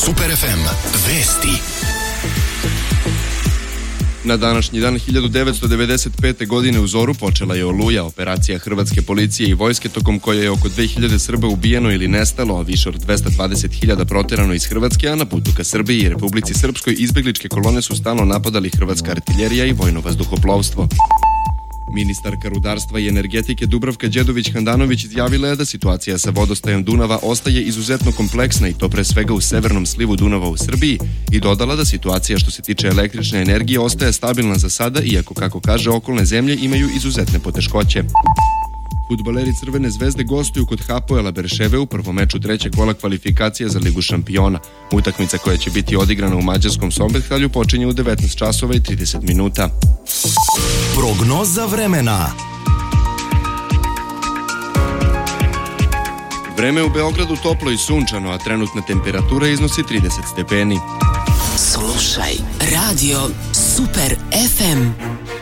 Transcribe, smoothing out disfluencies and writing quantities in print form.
Super FM vesti. Na današnji dan 1995. godine u Zoru počela je Oluja, operacija hrvatske policije i vojske tokom koje je oko 2000 Srba ubijeno ili nestalo, a više od 220.000 proterano iz Hrvatske, a na putu ka Srbiji i Republici Srpskoj izbegličke kolone su stalno napadali hrvatska artiljerija i vojno vazduhoplovstvo. Ministarka rudarstva i energetike Dubravka Đedović-Handanović izjavila je da situacija sa vodostajem Dunava ostaje izuzetno kompleksna i to pre svega u severnom slivu Dunava u Srbiji i dodala da situacija što se tiče električne energije ostaje stabilna za sada, iako, kako kaže, okolne zemlje imaju izuzetne poteškoće. Fudbaleri Crvene zvezde gostuju kod Hapoela Berševe u prvom meču trećeg kola kvalifikacija za Ligu šampiona. Utakmica koja će biti odigrana u mađarskom Sombethalju počinje u 19 časova i 30 minuta. Prognoza vremena. Vreme u Beogradu toplo i sunčano, a trenutna temperatura iznosi 30 stepeni. Slušaj Radio Super FM.